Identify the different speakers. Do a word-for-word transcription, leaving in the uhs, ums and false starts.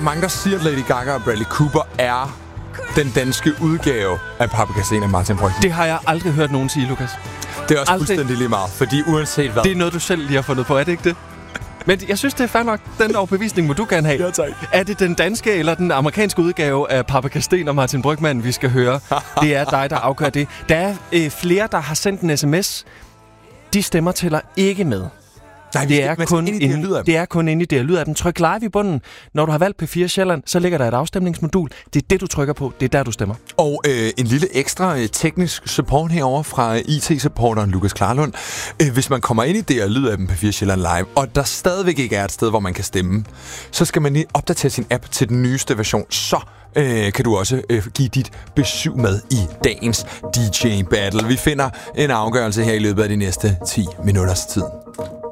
Speaker 1: mange, der siger, at Lady Gaga og Bradley Cooper er den danske udgave af Paprika Steen og Martin Brygmann.
Speaker 2: Det har jeg aldrig hørt nogen sige, Lukas.
Speaker 1: Det er også
Speaker 2: aldrig.
Speaker 1: fuldstændig lige meget, fordi uanset hvad...
Speaker 2: Det er noget, du selv lige har fundet på, er det ikke det? Men jeg synes, det er fair nok. Den overbevisning må du gerne have.
Speaker 1: Ja, tak.
Speaker 2: Er det den danske eller den amerikanske udgave af Paprika Steen og Martin Brygmann, vi skal høre? Det er dig, der afgør det. Der er øh, flere, der har sendt en sms. De stemmer tæller ikke med.
Speaker 1: Nej,
Speaker 2: det, er kun
Speaker 1: inde,
Speaker 2: inde, det er kun inde i det her lyd af den. Tryk live i bunden. Når du har valgt P fire Sjælland, så ligger der et afstemningsmodul. Det er det, du trykker på. Det er der, du stemmer.
Speaker 1: Og øh, en lille ekstra øh, teknisk support herover fra I T-supporteren Lukas Klarlund. Øh, hvis man kommer ind i det her lyd af den P fire Sjælland live, og der stadigvæk ikke er et sted, hvor man kan stemme, så skal man lige opdatere sin app til den nyeste version. Så øh, kan du også øh, give dit besøg med i dagens D J Battle. Vi finder en afgørelse her i løbet af de næste ti minutters tid.